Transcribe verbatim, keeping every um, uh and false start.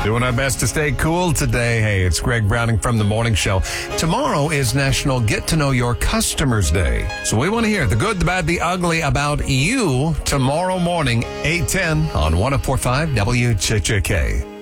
Doing our best to stay cool today. Hey, it's Greg Browning from The Morning Show. Tomorrow is National Get to Know Your Customers Day. So we want to hear the good, the bad, the ugly about you tomorrow morning, eight ten on one oh four point five W J J K.